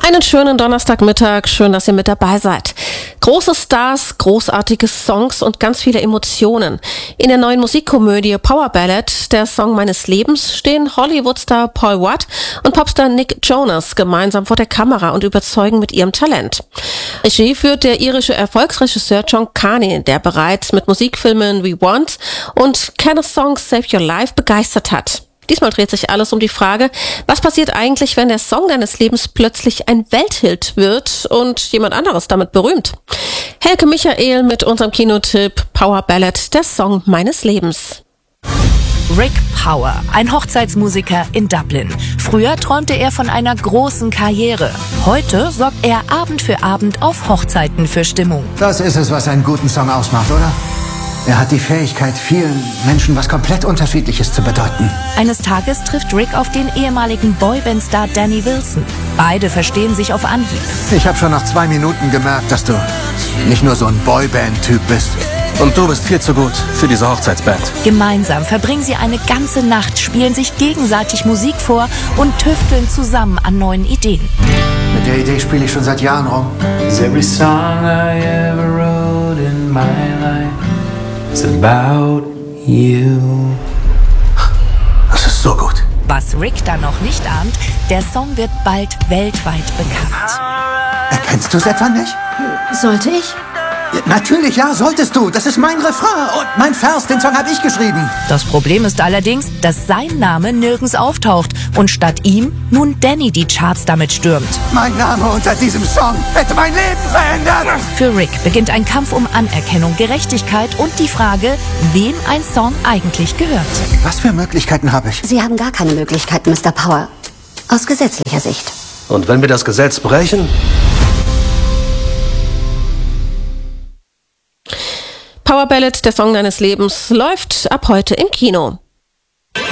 Einen schönen Donnerstagmittag, schön, dass ihr mit dabei seid. Große Stars, großartige Songs und ganz viele Emotionen. In der neuen Musikkomödie Power Ballad, der Song meines Lebens, stehen Hollywood-Star Paul Rudd und Popstar Nick Jonas gemeinsam vor der Kamera und überzeugen mit ihrem Talent. Regie führt der irische Erfolgsregisseur John Carney, der bereits mit Musikfilmen wie Want und Can a Song Save Your Life begeistert hat. Diesmal dreht sich alles um die Frage, was passiert eigentlich, wenn der Song deines Lebens plötzlich ein Welthit wird und jemand anderes damit berühmt? Helke Michael mit unserem Kinotipp Power Ballad, der Song meines Lebens. Rick Power, ein Hochzeitsmusiker in Dublin. Früher träumte er von einer großen Karriere. Heute sorgt er Abend für Abend auf Hochzeiten für Stimmung. Das ist es, was einen guten Song ausmacht, oder? Er hat die Fähigkeit, vielen Menschen was komplett Unterschiedliches zu bedeuten. Eines Tages trifft Rick auf den ehemaligen Boyband-Star Danny Wilson. Beide verstehen sich auf Anhieb. Ich habe schon nach 2 Minuten gemerkt, dass du nicht nur so ein Boyband-Typ bist. Und du bist viel zu gut für diese Hochzeitsband. Gemeinsam verbringen sie eine ganze Nacht, spielen sich gegenseitig Musik vor und tüfteln zusammen an neuen Ideen. Mit der Idee spiele ich schon seit Jahren rum. Every song I ever wrote in my life is about you. Das ist so gut. Was Rick da noch nicht ahnt, der Song wird bald weltweit bekannt. Erkennst du es etwa nicht? Sollte ich? Ja, natürlich, ja, solltest du. Das ist mein Refrain und mein Vers, den Song habe ich geschrieben. Das Problem ist allerdings, dass sein Name nirgends auftaucht und statt ihm nun Danny die Charts damit stürmt. Mein Name unter diesem Song hätte mein Leben verändert. Für Rick beginnt ein Kampf um Anerkennung, Gerechtigkeit und die Frage, wem ein Song eigentlich gehört. Was für Möglichkeiten habe ich? Sie haben gar keine Möglichkeiten, Mr. Power. Aus gesetzlicher Sicht. Und wenn wir das Gesetz brechen? Power Ballad, der Song deines Lebens, läuft ab heute im Kino.